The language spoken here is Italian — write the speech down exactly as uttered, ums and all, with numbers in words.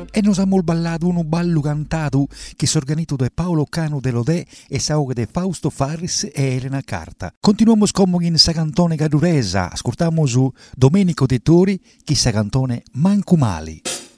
E nos abbiamo ballato un ballo cantato che si organizzato da Paolo Cano de Lodè e sauga de Fausto Farris e Elena Carta. Continuiamo con in sa cantone caduresa, ascoltiamo su Domenico De Tori che sa cantone Manco Mali.